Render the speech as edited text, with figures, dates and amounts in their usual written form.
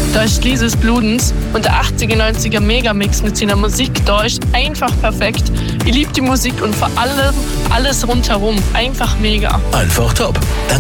Da ist Lises Bludens und der 80er, 90er Megamix mit seiner Musik da ist einfach perfekt. Ich liebe die Musik und vor allem alles rundherum. Einfach mega. Einfach top.